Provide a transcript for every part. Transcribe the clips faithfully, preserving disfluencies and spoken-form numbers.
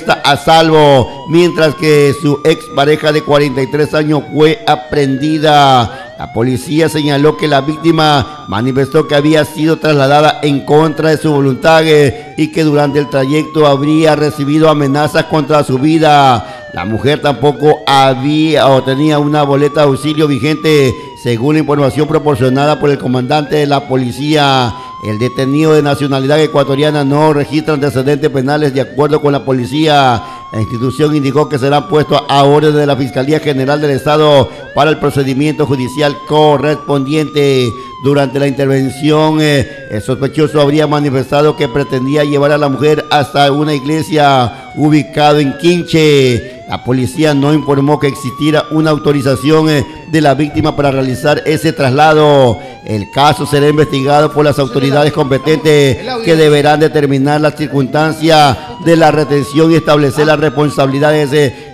está a salvo, mientras que su expareja de cuarenta y tres años fue aprehendida. La policía señaló que la víctima manifestó que había sido trasladada en contra de su voluntad y que durante el trayecto habría recibido amenazas contra su vida. La mujer tampoco había o tenía una boleta de auxilio vigente, según la información proporcionada por el comandante de la policía. El detenido de nacionalidad ecuatoriana no registra antecedentes penales de acuerdo con la policía. La institución indicó que será puesto a orden de la Fiscalía General del Estado para el procedimiento judicial correspondiente. Durante la intervención, eh, el sospechoso habría manifestado que pretendía llevar a la mujer hasta una iglesia ubicada en Quinche. La policía no informó que existiera una autorización eh, de la víctima para realizar ese traslado. El caso será investigado por las autoridades competentes, que deberán determinar las circunstancias de la retención y establecer las responsabilidades eh,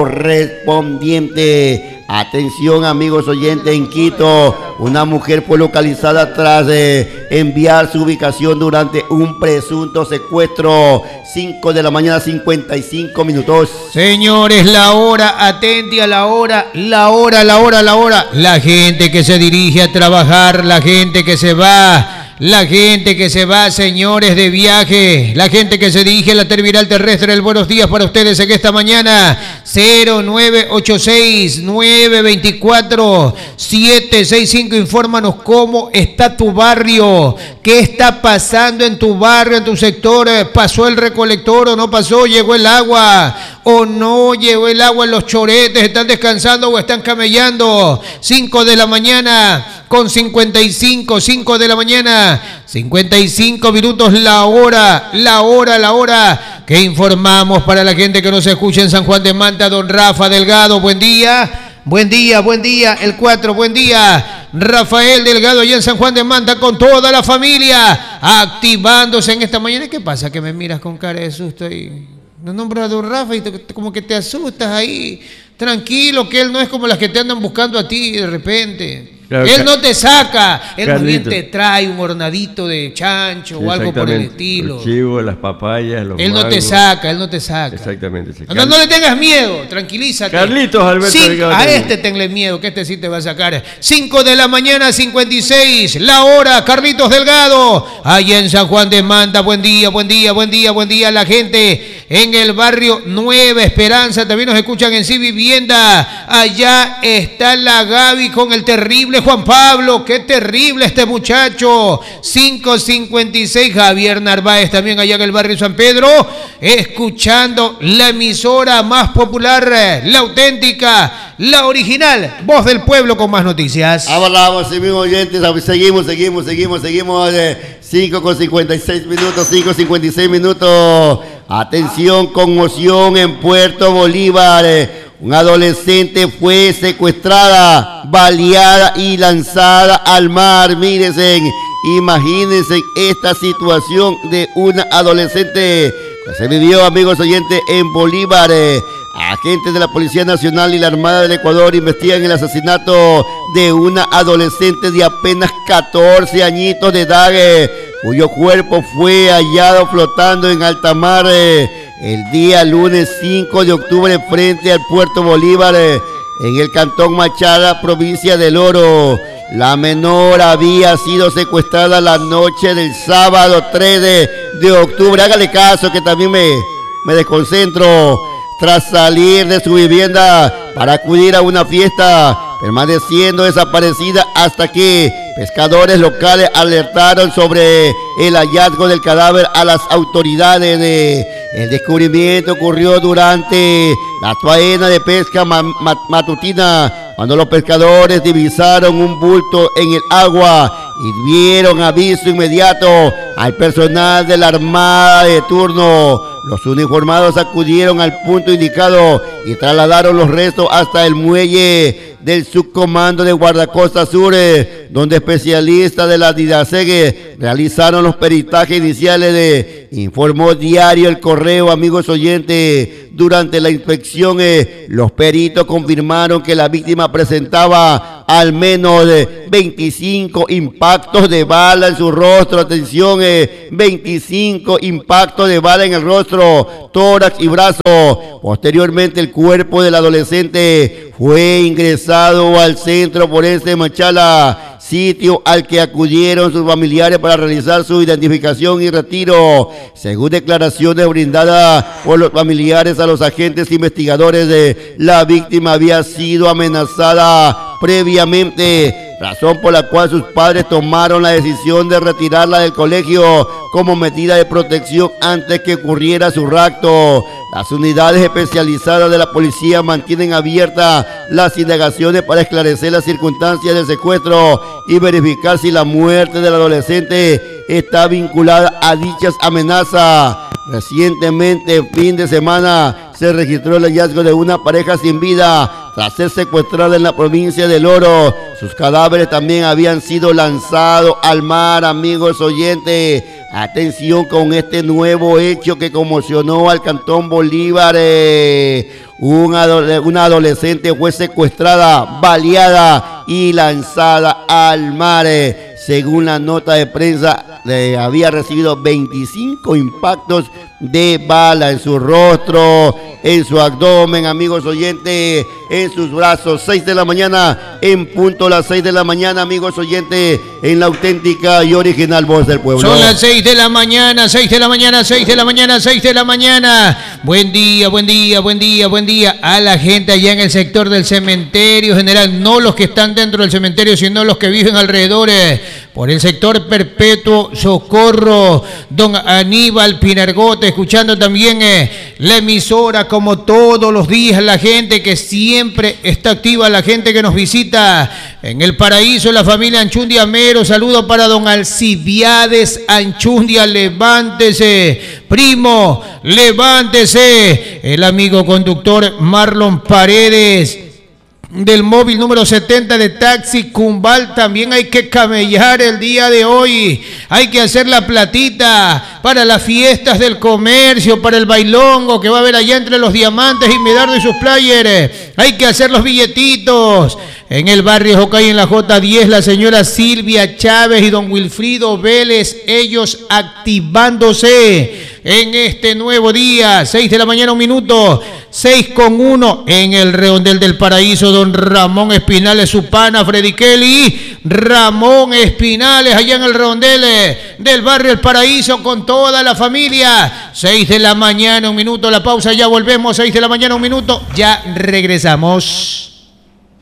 correspondientes. Atención, amigos oyentes, en Quito, una mujer fue localizada tras eh, enviar su ubicación durante un presunto secuestro. cinco de la mañana, cincuenta y cinco minutos. Señores, la hora, atente a la hora, la hora, la hora, la hora. La gente que se dirige a trabajar, la gente que se va... La gente que se va, señores, de viaje, la gente que se dirige a la terminal terrestre, el buenos días para ustedes en esta mañana. Cero nueve ocho seis, nueve dos cuatro, siete seis cinco, infórmanos cómo está tu barrio, qué está pasando en tu barrio, en tu sector. ¿Pasó el recolector o no pasó? ¿Llegó el agua o no llegó el agua? Los choretes están descansando o están camellando. Cinco de la mañana con cincuenta y cinco, cinco de la mañana, cincuenta y cinco minutos, la hora, la hora, la hora que informamos para la gente que nos escucha en San Juan de Manta. Don Rafa Delgado, buen día, buen día, buen día, el cuatro, buen día. Rafael Delgado allá en San Juan de Manta con toda la familia, activándose en esta mañana. ¿Qué pasa que me miras con cara de susto ahí? No nombro a don Rafa y te, como que te asustas ahí. Tranquilo, que él no es como las que te andan buscando a ti de repente. Claro, él no te saca, él más bien te trae un hornadito de chancho sí, o algo por el estilo. Los chivos, las papayas, los Él mangos. no te saca, él no te saca. Exactamente. Sí. No, no le tengas miedo, tranquilízate. Carlitos Alberto sí, Delgado. A este tenle miedo, que este sí te va a sacar. cinco de la mañana, cincuenta y seis, la hora, Carlitos Delgado, allá en San Juan de Manta. Buen día, buen día, buen día, buen día. La gente en el barrio Nueva Esperanza, también nos escuchan en Sí Vivienda. Allá está la Gaby con el terrible Juan Pablo, qué terrible este muchacho. Cinco cincuenta y seis, Javier Narváez también allá en el barrio San Pedro, escuchando la emisora más popular, la auténtica, la original, Voz del Pueblo, con más noticias. Hablamos, amigos oyentes, seguimos, seguimos, seguimos, seguimos, eh, cinco con cincuenta y seis minutos, cinco cincuenta y seis minutos. Atención, conmoción en Puerto Bolívar. Eh, Un adolescente fue secuestrada, baleada y lanzada al mar. Mírense, imagínense esta situación de una adolescente que se vivió, amigos oyentes, en Bolívar. Eh, agentes de la Policía Nacional y la Armada del Ecuador investigan el asesinato de una adolescente de apenas catorce añitos de edad, eh, cuyo cuerpo fue hallado flotando en alta mar eh, el día lunes cinco de octubre frente al Puerto Bolívar, eh, en el cantón Machada, provincia del Oro. La menor había sido secuestrada la noche del sábado tres de octubre. Hágale caso que también me, me desconcentro. Tras salir de su vivienda para acudir a una fiesta, permaneciendo desaparecida hasta que pescadores locales alertaron sobre el hallazgo del cadáver a las autoridades. De, el descubrimiento ocurrió durante la faena de pesca ma, ma, matutina, cuando los pescadores divisaron un bulto en el agua y dieron aviso inmediato al personal de la Armada de turno. Los uniformados acudieron al punto indicado y trasladaron los restos hasta el muelle del subcomando de Guardacosta Sur, donde especialistas de la DIDASEG realizaron los peritajes iniciales de informó Diario El Correo, amigos oyentes. Durante la inspección, eh, los peritos confirmaron que la víctima presentaba al menos eh, veinticinco impactos de bala en su rostro. Atención, eh, veinticinco impactos de bala en el rostro, tórax y brazo. Posteriormente, el cuerpo del adolescente fue ingresado al centro forense de Machala, sitio al que acudieron sus familiares para realizar su identificación y retiro. Según declaraciones brindadas por los familiares a los agentes investigadores, de la víctima había sido amenazada previamente, razón por la cual sus padres tomaron la decisión de retirarla del colegio como medida de protección antes que ocurriera su rapto. Las unidades especializadas de la policía mantienen abiertas las indagaciones para esclarecer las circunstancias del secuestro y verificar si la muerte del adolescente está vinculada a dichas amenazas. Recientemente, fin de semana, se registró el hallazgo de una pareja sin vida tras ser secuestrada en la provincia del Oro. Sus cadáveres también habían sido lanzados al mar, amigos oyentes. Atención con este nuevo hecho que conmocionó al Cantón Bolívar. Eh, un adole- una adolescente fue secuestrada, baleada y lanzada al mar. Eh, según la nota de prensa, eh, había recibido veinticinco impactos de bala en su rostro, en su abdomen, amigos oyentes, en sus brazos. Seis de la mañana, en punto las seis de la mañana, amigos oyentes, en la auténtica y original voz del pueblo. Son las seis de la mañana, seis de la mañana, seis de la mañana, seis de la mañana. Buen día, buen día, buen día, buen día a la gente allá en el sector del cementerio general, no los que están dentro del cementerio, sino los que viven alrededor, eh, por el sector Perpetuo Socorro, don Aníbal Pinargote, escuchando también eh, la emisora como todos los días, la gente que siempre está activa, la gente que nos visita en el paraíso, la familia Anchundia Mero. Saludo para don Alcibiades Anchundia, levántese, primo, levántese. El amigo conductor Marlon Paredes, del móvil número setenta de Taxi Cumbal. También hay que camellar el día de hoy, hay que hacer la platita para las fiestas del comercio, para el bailongo que va a haber allá entre los Diamantes y Medardo y sus players. Hay que hacer los billetitos. En el barrio Jocay, en la J diez, la señora Silvia Chávez y don Wilfrido Vélez, ellos activándose en este nuevo día. Seis de la mañana, un minuto, seis con uno, en el Redondel del Paraíso, don Ramón Espinales, su pana Freddy Kelly, Ramón Espinales, allá en el Redondel del barrio El Paraíso, con toda la familia. Seis de la mañana, un minuto, la pausa, ya volvemos. Seis de la mañana, un minuto, ya regresamos.